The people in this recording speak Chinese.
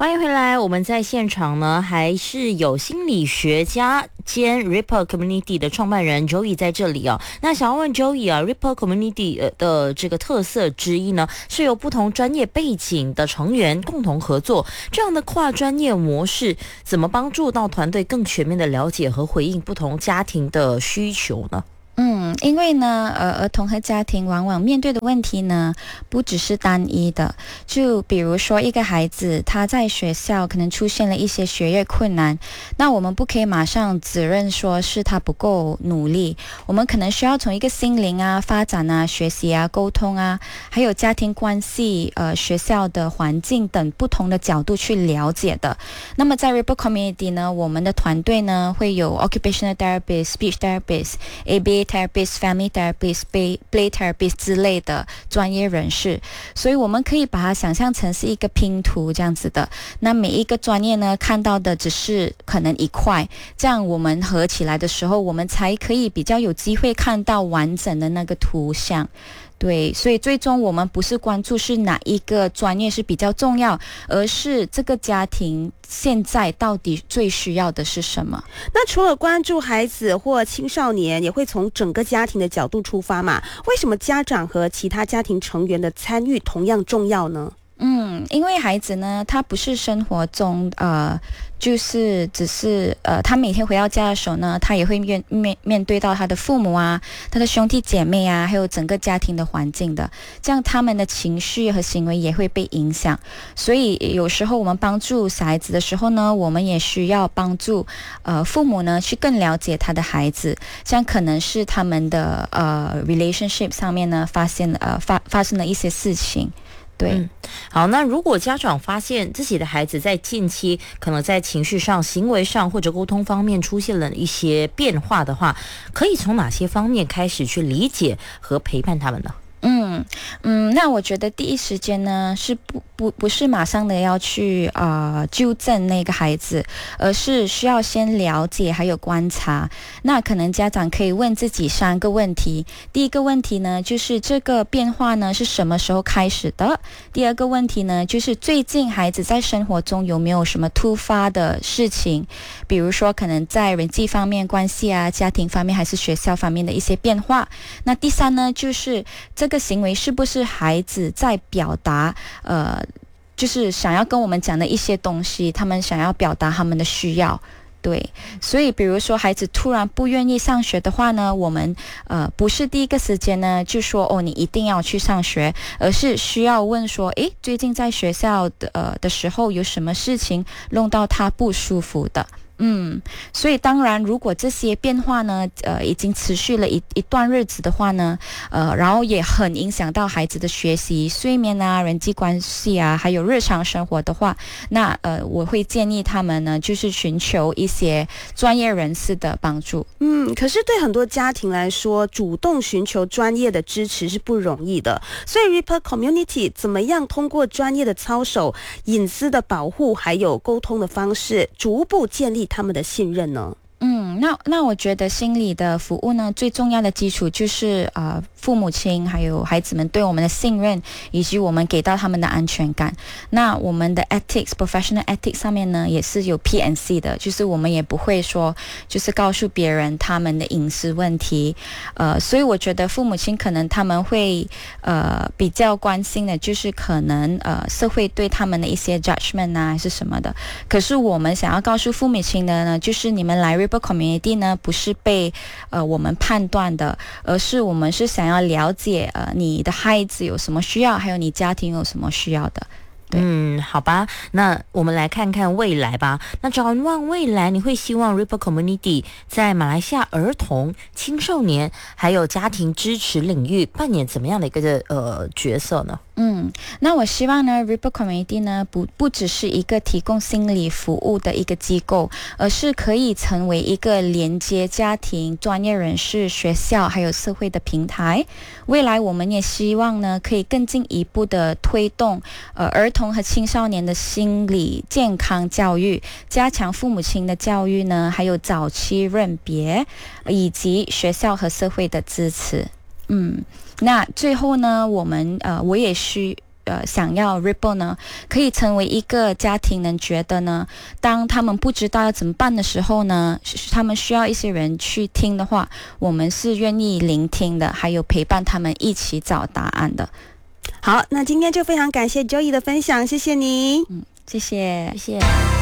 欢迎回来，我们在现场呢，还是有心理学家兼 Ripple Community 的创办人 Joey 在这里哦。那想要问 Joey 啊，Ripple Community 的这个特色之一呢，是由不同专业背景的成员共同合作，这样的跨专业模式，怎么帮助到团队更全面的了解和回应不同家庭的需求呢？ 因为呢，儿童和家庭往往面对的问题呢，不只是单一的。就比如说一个孩子，他在学校可能出现了一些学业困难，那我们不可以马上指认说是他不够努力，我们可能需要从一个心灵啊、发展啊、学习啊、沟通啊，还有家庭关系、学校的环境等不同的角度去了解的。那么在 Ripple Community 呢，我们的团队呢会有 Occupational Therapist、Speech Therapist、ABA Therapist、Family Therapist、Play Therapist 之类的专业人士，所以我们可以把它想象成是一个拼图这样子的。那每一个专业呢，看到的只是可能一块，这样我们合起来的时候，我们才可以比较有机会看到完整的那个图像。对，所以最终我们不是关注是哪一个专业是比较重要，而是这个家庭现在到底最需要的是什么。 那除了关注孩子或青少年，也会从整个家庭的角度出发嘛？为什么家长和其他家庭成员的参与同样重要呢？ 因为孩子呢，他不是生活中就是只是他每天回到家的时候呢，他也会面对到他的父母啊、他的兄弟姐妹啊，还有整个家庭的环境的，这样他们的情绪和行为也会被影响。所以有时候我们帮助小孩子的时候呢，我们也需要帮助父母呢去更了解他的孩子，像可能是他们的relationship 上面呢发生了一些事情。对， 好，那如果家长发现自己的孩子在近期可能在情绪上、行为上或者沟通方面出现了一些变化的话，可以从哪些方面开始去理解和陪伴他们呢？ 那我觉得第一时间呢是不是马上的要去纠正那个孩子，而是需要先了解还有观察。那可能家长可以问自己3个问题。第一个问题呢，就是这个变化呢是什么时候开始的？第二个问题呢，就是最近孩子在生活中有没有什么突发的事情，比如说可能在人际方面、关系啊、家庭方面还是学校方面的一些变化。那第3呢，就是这个行为是不是孩子在表达就是想要跟我们讲的一些东西，他们想要表达他们的需要。对，所以比如说孩子突然不愿意上学的话呢，我们不是第一个时间呢就说你一定要去上学，而是需要问说，最近在学校的时候有什么事情弄到他不舒服的。所以当然如果这些变化呢已经持续了一段日子的话呢，然后也很影响到孩子的学习、睡眠啊、人际关系啊，还有日常生活的话，那我会建议他们呢就是寻求一些专业人士的帮助。 可是对很多家庭来说，主动寻求专业的支持是不容易的，所以 Ripple Community 怎么样通过专业的操守、隐私的保护还有沟通的方式，逐步建立他们的信任呢？ 那我觉得心理的服务呢，最重要的基础就是父母亲还有孩子们对我们的信任，以及我们给到他们的安全感。那我们的 professional ethics 上面呢，也是有 P&C 的，就是我们也不会说就是告诉别人他们的隐私问题。所以我觉得父母亲可能他们会比较关心的就是可能社会对他们的一些 judgment 啊还是什么的。可是我们想要告诉父母亲的呢，就是你们来 Ripple Community 呢不是被我们判断的，而是我们是想要了解你的孩子有什么需要，还有你家庭有什么需要的。 好吧，那我们来看看未来吧。那展望未来，你会希望 Ripple Community 在马来西亚儿童、青少年还有家庭支持领域扮演怎么样的一个角色呢？ 那我希望呢 Ripple Community 呢不只是一个提供心理服务的一个机构，而是可以成为一个连接家庭、专业人士、学校还有社会的平台。未来我们也希望呢可以更进一步的推动儿童和青少年的心理健康教育，加强父母亲的教育呢，还有早期认别，以及学校和社会的支持。那最后呢，我也想要 Ripple 呢，可以成为一个家庭能觉得呢，当他们不知道要怎么办的时候呢，他们需要一些人去听的话，我们是愿意聆听的，还有陪伴他们一起找答案的。 好，那今天就非常感谢 Joey 的分享，谢谢你。 谢谢， 谢谢。